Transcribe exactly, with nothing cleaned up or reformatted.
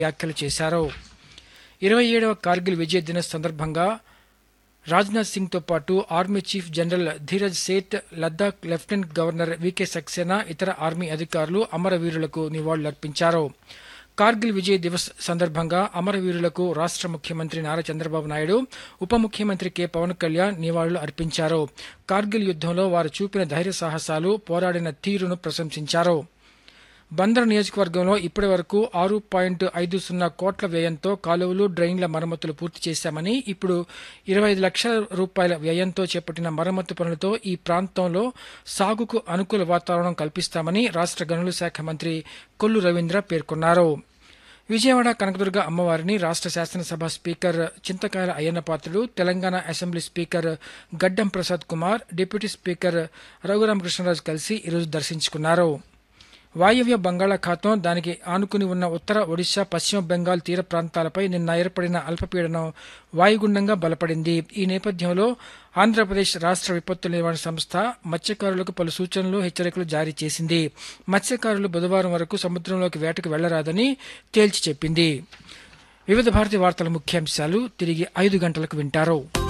వ్యాఖ్యలు చేశారు. ఇరవై ఏడవ కార్గిల్ విజయ్ దివస్ సందర్భంగా రాజ్నాథ్ సింగ్తో పాటు army chief general Dheeraj Seth, Ladakh lieutenant governor VK Saxena, ఇతర ఆర్మీ అధికారులు అమరవీరులకు నివాళులర్పించారు. కార్గిల్ విజయ్ దివస్ సందర్భంగా అమరవీరులకు రాష్ట్ర ముఖ్యమంత్రి నారా చంద్రబాబు నాయుడు, ఉప ముఖ్యమంత్రి కె పవన్ కళ్యాణ్ నివాళులు అర్పించారు. కార్గిల్ యుద్ధంలో వారు చూపిన ధైర్య సాహసాలు, పోరాడిన తీరును ప్రశంసించారు. బందర్ నియోజకవర్గంలో ఇప్పటి వరకు ఆరు పాయింట్ ఐదు సున్నా కోట్ల వ్యయంతో కాలువలు, డ్రైన్ల మరమ్మతులు పూర్తి చేశామని, ఇప్పుడు ఇరవై ఐదు లక్షల రూపాయల వ్యయంతో చేపట్టిన మరమ్మతు పనులతో ఈ ప్రాంతంలో సాగుకు అనుకూల వాతావరణం కల్పిస్తామని రాష్ట్ర గనుల శాఖ మంత్రి కొల్లు రవీంద్ర పేర్కొన్నారు. విజయవాడ కనకదుర్గ అమ్మవారిని రాష్ట్ర శాసనసభ స్పీకర్ చింతకాయల అయ్యన్నపాత్రుడు, తెలంగాణ అసెంబ్లీ స్పీకర్ గడ్డం ప్రసాద్ కుమార్, డిప్యూటీ స్పీకర్ రఘురామకృష్ణరాజు కలిసి ఈరోజు దర్శించుకున్నారు. వాయవ్య బంగాళాఖాతం, దానికి ఆనుకుని ఉన్న ఉత్తర ఒడిశా, పశ్చిమ బెంగాల్ తీర ప్రాంతాలపై నిన్న ఏర్పడిన అల్పపీడనం వాయుగుండంగా బలపడింది. ఈ నేపథ్యంలో ఆంధ్రప్రదేశ్ రాష్ట్ర విపత్తుల నిర్వహణ సంస్థ మత్స్యకారులకు పలు సూచనలు, హెచ్చరికలు జారీ చేసింది. మత్స్యకారులు బుధవారం వరకు సముద్రంలోకి వేటకు వెళ్లరాదని తేల్చి చెప్పింది. వివిధ భారతి వార్తల ముఖ్యాంశాలు తిరిగి ఐదు గంటలకు వింటారు.